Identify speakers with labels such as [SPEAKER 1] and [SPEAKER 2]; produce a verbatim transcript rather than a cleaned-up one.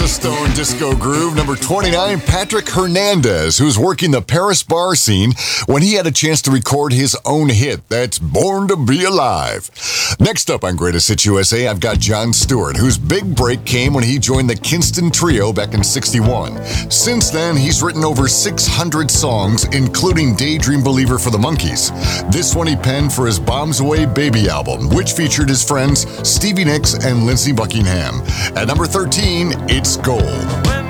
[SPEAKER 1] a stone disco groove. Number twenty-nine, Patrick Hernandez, who's working the Paris bar scene when he had a chance to record his own hit. That's Born to Be Alive. Next up on Greatest Hits U S A, I've got Jon Stewart, whose big break came when he joined the Kingston Trio back in sixty-one. Since then, he's written over six hundred songs, including Daydream Believer for the Monkees. This one he penned for his Bombs Away Baby album, which featured his friends Stevie Nicks and Lindsey Buckingham. At number thirteen, it's Gold.